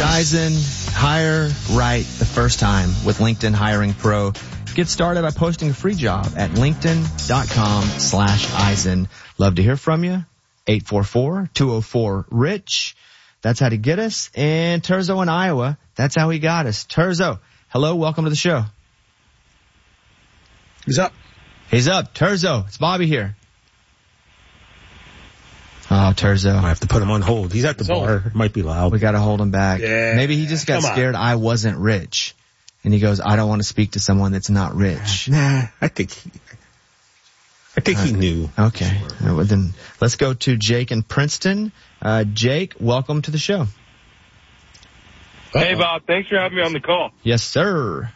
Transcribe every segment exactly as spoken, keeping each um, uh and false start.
Eisen, hire right the first time with LinkedIn Hiring Pro. Get started by posting a free job at linkedin.com slash Eisen. Love to hear from you. eight four four, two oh four, RICH. That's how to get us. And Terzo in Iowa, that's how he got us. Terzo, hello, welcome to the show. He's up. He's up. Terzo, it's Bobby here. Oh, Terzo. I have to put him on hold. He's at the So, bar. Might be loud. We got to hold him back. Yeah. Maybe he just got Come on. scared I wasn't rich. And he goes, I don't want to speak to someone that's not rich. Nah, I think he, I think he knew. Okay. Well, then let's go to Jake in Princeton. Uh, Jake, welcome to the show. Hey, Bob. Thanks for having me on the call. Yes, sir.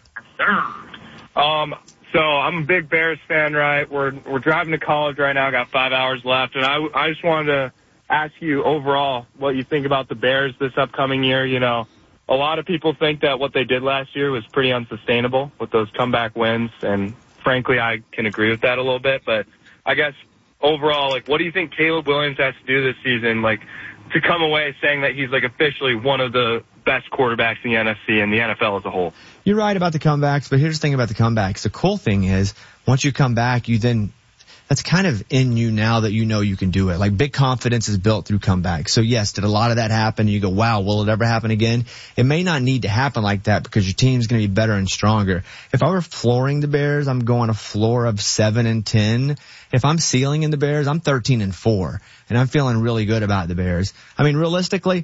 Um, so I'm a big Bears fan, right? We're we're driving to college right now. Got five hours left, and I I just wanted to ask you overall what you think about the Bears this upcoming year. You know, a lot of people think that what they did last year was pretty unsustainable with those comeback wins, and frankly, I can agree with that a little bit. But I guess overall, like, what do you think Caleb Williams has to do this season, like, to come away saying that he's like officially one of the best quarterbacks in the N F C and the N F L as a whole? You're right about the comebacks, but here's the thing about the comebacks. The cool thing is, once you come back, you then, that's kind of in you now that you know you can do it. Like, big confidence is built through comebacks. So yes, did a lot of that happen? You go, wow, will it ever happen again? It may not need to happen like that because your team's going to be better and stronger. If I were flooring the Bears, I'm going a floor of seven and ten. If I'm ceiling in the Bears, I'm thirteen and four, and I'm feeling really good about the Bears. I mean, realistically,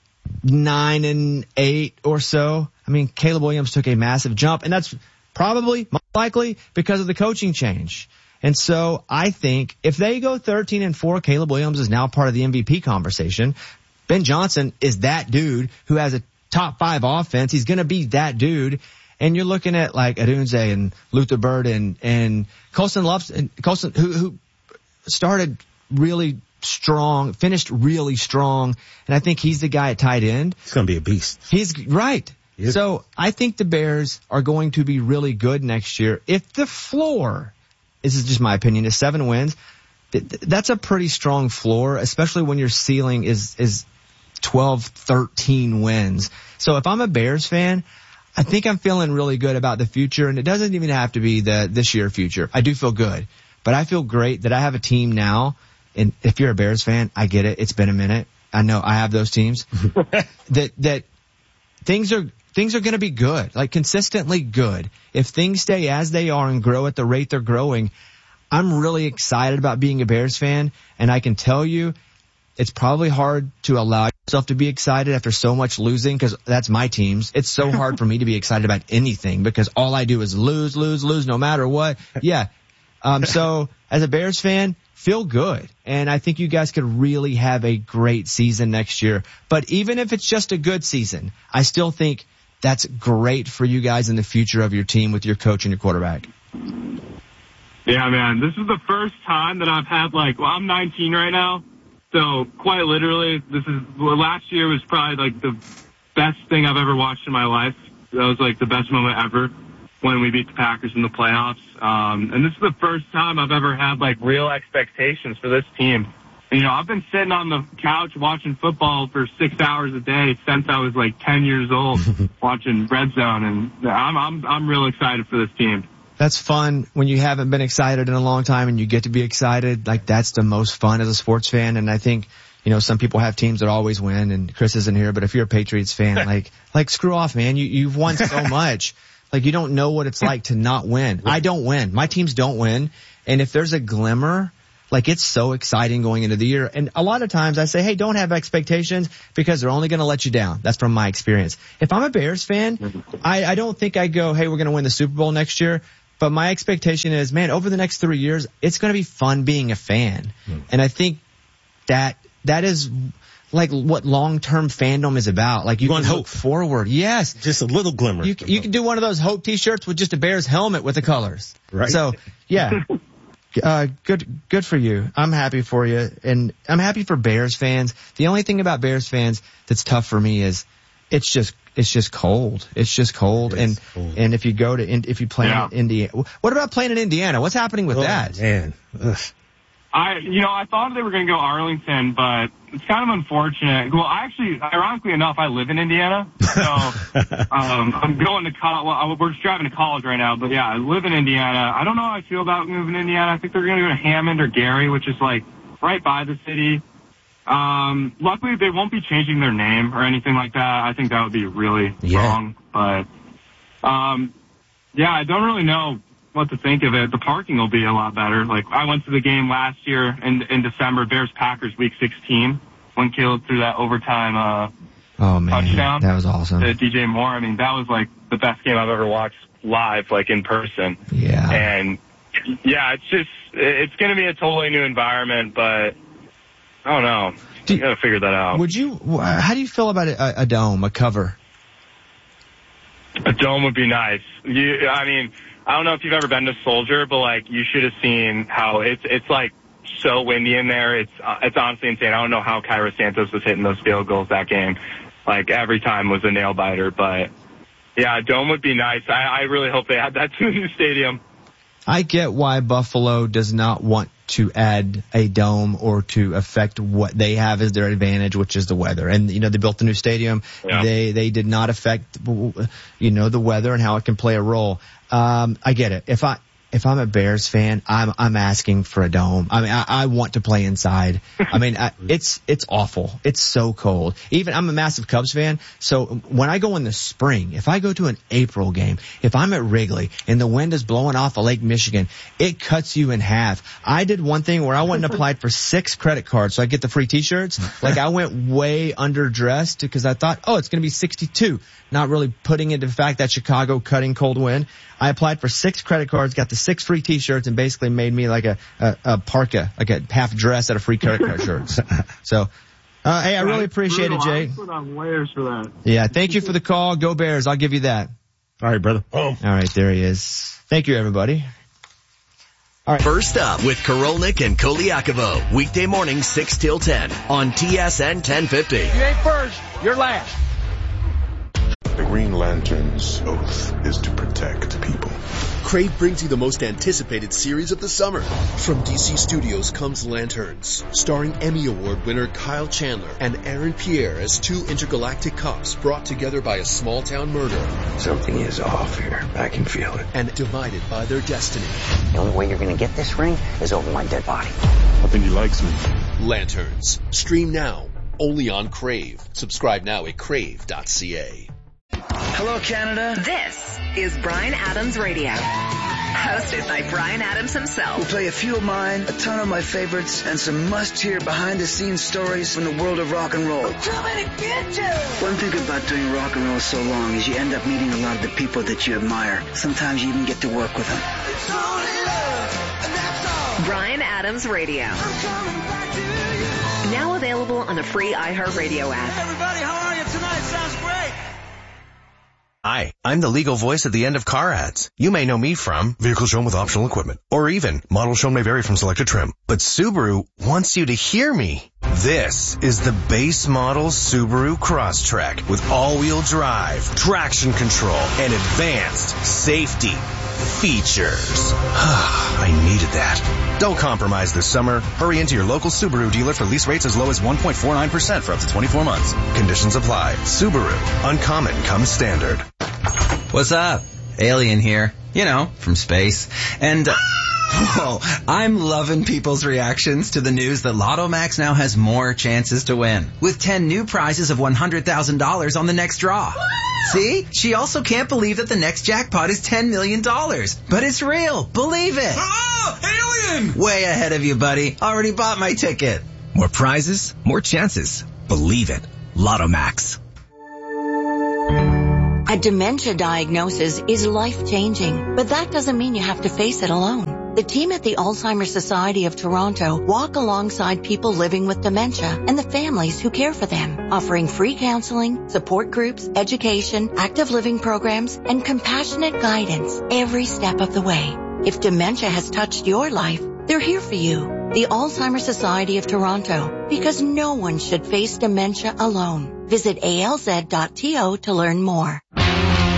nine and eight or so. I mean, Caleb Williams took a massive jump, and that's probably most likely because of the coaching change. And so I think if they go thirteen and four, Caleb Williams is now part of the M V P conversation. Ben Johnson is that dude who has a top five offense. He's going to be that dude. And you're looking at like Adunze and Luther Bird and, and Colson Loves and Colson who, who started really strong, finished really strong. And I think he's the guy at tight end. He's going to be a beast. He's right. He So I think the Bears are going to be really good next year. If the floor, this is just my opinion, is seven wins, th- th- that's a pretty strong floor, especially when your ceiling is, is twelve, thirteen wins. So if I'm a Bears fan, I think I'm feeling really good about the future, and it doesn't even have to be the this year future. I do feel good, but I feel great that I have a team now. And if you're a Bears fan, I get it. It's been a minute. I know I have those teams that that things are things are going to be good, like consistently good. If things stay as they are and grow at the rate they're growing, I'm really excited about being a Bears fan. And I can tell you, it's probably hard to allow yourself to be excited after so much losing because that's my teams. It's so hard for me to be excited about anything because all I do is lose, lose, lose no matter what. Yeah. Um, so as a Bears fan, feel good. And I think you guys could really have a great season next year. But even if it's just a good season, I still think that's great for you guys in the future of your team with your coach and your quarterback. Yeah, man, this is the first time that I've had, like, well, I'm nineteen right now. So quite literally, this is, well, last year was probably like the best thing I've ever watched in my life. That was like the best moment ever when we beat the Packers in the playoffs. Um, and this is the first time I've ever had like real expectations for this team. And, you know, I've been sitting on the couch watching football for six hours a day since I was like ten years old watching Red Zone. And I'm, I'm, I'm real excited for this team. That's fun when you haven't been excited in a long time and you get to be excited. Like, that's the most fun as a sports fan. And I think, you know, some people have teams that always win, and Chris isn't here, but if you're a Patriots fan, like, like screw off, man. You, you've won so much. Like, you don't know what it's like to not win. I don't win. My teams don't win. And if there's a glimmer, like, it's so exciting going into the year. And a lot of times I say, hey, don't have expectations because they're only going to let you down. That's from my experience. If I'm a Bears fan, I, I don't think I go, hey, we're going to win the Super Bowl next year. But my expectation is, man, over the next three years, it's going to be fun being a fan. Mm. And I think that that is like what long-term fandom is about. Like, you, you want can hope forward. Yes. Just a little glimmer. You, you can do one of those hope t-shirts with just a Bears helmet with the colors. Right. So, yeah. Uh, good, good for you. I'm happy for you. And I'm happy for Bears fans. The only thing about Bears fans that's tough for me is it's just, it's just cold. It's just cold. It and, cold. and if you go to, if you play yeah. in Indiana, what about playing in Indiana? What's happening with oh, that? Man. Ugh. I, you know, I thought they were going to go Arlington, but it's kind of unfortunate. Well, I actually, ironically enough, I live in Indiana, so um, I'm going to college. Well, we're just driving to college right now, but yeah, I live in Indiana. I don't know how I feel about moving to Indiana. I think they're going to go to Hammond or Gary, which is like right by the city. Um, luckily, they won't be changing their name or anything like that. I think that would be really yeah. wrong. But um, yeah, I don't really know what to think of it. The parking will be a lot better. Like, I went to the game last year in in December, Bears-Packers week sixteen, when Caleb threw that overtime uh, oh, man. touchdown. That was awesome. To D J Moore. I mean, that was, like, the best game I've ever watched live, like, in person. Yeah. And, yeah, it's just, it's going to be a totally new environment, but I don't know. Do, you got to figure that out. Would you, how do you feel about a, a dome, a cover? A dome would be nice. You, I mean, I don't know if you've ever been to Soldier, but like you should have seen how it's it's like so windy in there. It's uh, it's honestly insane. I don't know how Cairo Santos was hitting those field goals that game. Like every time was a nail biter. But yeah, a dome would be nice. I, I really hope they add that to the new stadium. I get why Buffalo does not want to add a dome or to affect what they have as their advantage, which is the weather. And, you know, they built the new stadium. Yeah. They, they did not affect, you know, the weather and how it can play a role. Um, I get it. If I, if I'm a Bears fan, I'm, I'm asking for a dome. I mean, I, I want to play inside. I mean, I, it's, it's awful. It's so cold. Even, I'm a massive Cubs fan. So when I go in the spring, if I go to an April game, if I'm at Wrigley and the wind is blowing off of Lake Michigan, it cuts you in half. I did one thing where I went and applied for six credit cards so I get the free t-shirts. Like I went way underdressed because I thought, oh, it's going to be sixty-two. Not really putting into the fact that Chicago cutting cold wind. I applied for six credit cards, got the six free t-shirts, and basically made me like a, a, a parka, like a half dress out of free credit card shirts. So, uh, hey, I really appreciate it, Jay. I put on layers for that. Yeah, thank you for the call. Go Bears. I'll give you that. All right, brother. Oh. All right, there he is. Thank you, everybody. All right. First up with Korolnik and Koliakovo, weekday morning six till ten on T S N ten fifty. You ain't first, you're last. The Green Lantern's oath is to protect people. Crave brings you the most anticipated series of the summer. From D C Studios comes Lanterns, starring Emmy Award winner Kyle Chandler and Aaron Pierre as two intergalactic cops brought together by a small-town murder. Something is off here. I can feel it. And divided by their destiny. The only way you're going to get this ring is over my dead body. I think he likes me. Lanterns. Stream now. Only on Crave. Subscribe now at crave dot c a. Hello, Canada. This is Bryan Adams Radio, hosted by Bryan Adams himself. We'll play a few of mine, a ton of my favorites, and some must-hear behind-the-scenes stories from the world of rock and roll. Too many bitches! One thing about doing rock and roll so long is you end up meeting a lot of the people that you admire. Sometimes you even get to work with them. It's only love, and that's all. Bryan Adams Radio. I'm coming back to you. Now available on the free iHeartRadio app. Hey, everybody, how are you tonight? Sounds great. Hi, I'm the legal voice at the end of car ads. You may know me from vehicles shown with optional equipment, or even models shown may vary from selected trim. But Subaru wants you to hear me. This is the base model Subaru Crosstrek with all-wheel drive, traction control, and advanced safety features. I needed that. Don't compromise this summer. Hurry into your local Subaru dealer for lease rates as low as one point four nine percent for up to twenty-four months. Conditions apply. Subaru. Uncommon comes standard. What's up? Alien here. You know, from space. And, uh, whoa, I'm loving people's reactions to the news that Lotto Max now has more chances to win. With ten new prizes of one hundred thousand dollars on the next draw. See? She also can't believe that the next jackpot is ten million dollars. But it's real. Believe it. Oh, alien! Way ahead of you, buddy. Already bought my ticket. More prizes, more chances. Believe it. Lotto Max. A dementia diagnosis is life-changing, but that doesn't mean you have to face it alone. The team at the Alzheimer's Society of Toronto walk alongside people living with dementia and the families who care for them, offering free counseling, support groups, education, active living programs, and compassionate guidance every step of the way. If dementia has touched your life, they're here for you. The Alzheimer's Society of Toronto, because no one should face dementia alone. Visit A L Z dot T O to learn more.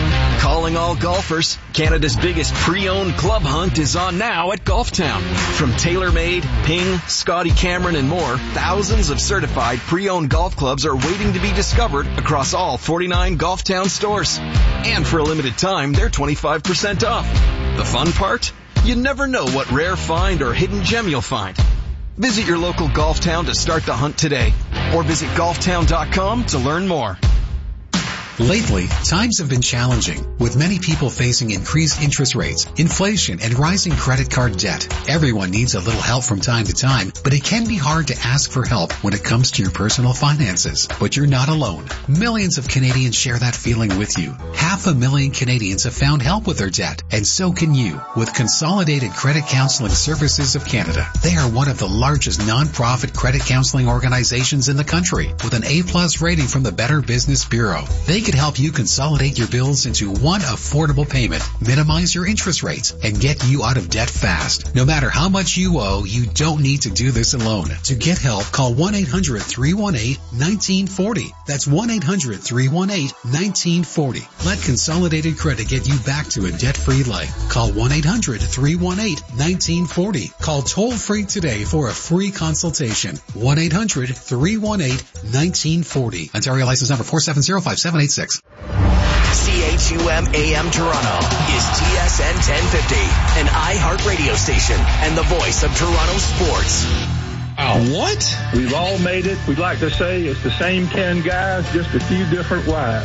Calling all golfers, Canada's biggest pre-owned club hunt is on now at Golftown. From TaylorMade, Ping, Scotty Cameron, and more, thousands of certified pre-owned golf clubs are waiting to be discovered across all forty-nine Golftown stores. And for a limited time, they're twenty-five percent off. The fun part? You never know what rare find or hidden gem you'll find. Visit your local Golftown to start the hunt today, or visit golftown dot com to learn more. Lately, times have been challenging, with many people facing increased interest rates, inflation, and rising credit card debt. Everyone needs a little help from time to time, but it can be hard to ask for help when it comes to your personal finances. But you're not alone. Millions of Canadians share that feeling with you. Half a million Canadians have found help with their debt, and so can you, with Consolidated Credit Counseling Services of Canada. They are one of the largest non-profit credit counseling organizations in the country, with an A-plus rating from the Better Business Bureau. They can help you consolidate your bills into one affordable payment, minimize your interest rates, and get you out of debt fast. No matter how much you owe, you don't need to do this alone. To get help, call one eight hundred three one eight one nine four zero. That's one eight hundred three one eight one nine four zero. Let Consolidated Credit get you back to a debt-free life. Call one eight hundred three one eight one nine four zero. Call toll-free today for a free consultation. one eight hundred three one eight one nine four zero. Ontario license number four seven zero five seven eight six. C H U M A M Toronto is T S N ten fifty, an iHeart radio station and the voice of Toronto sports. Oh, what? We've all made it. We'd like to say it's the same ten guys, just a few different wives.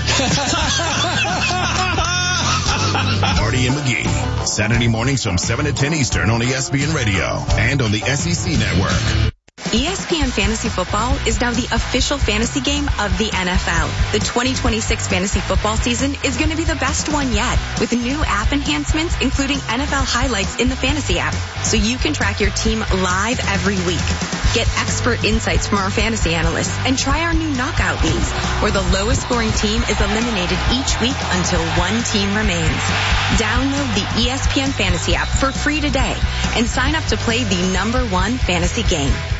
Marty and McGee, Saturday mornings from seven to ten Eastern on E S P N Radio and on the S E C Network. E S P N Fantasy Football is now the official fantasy game of the N F L. The twenty twenty-six fantasy football season is going to be the best one yet, with new app enhancements including N F L highlights in the fantasy app, so you can track your team live every week. Get expert insights from our fantasy analysts and try our new knockout leagues, where the lowest scoring team is eliminated each week until one team remains. Download the E S P N Fantasy app for free today and sign up to play the number one fantasy game.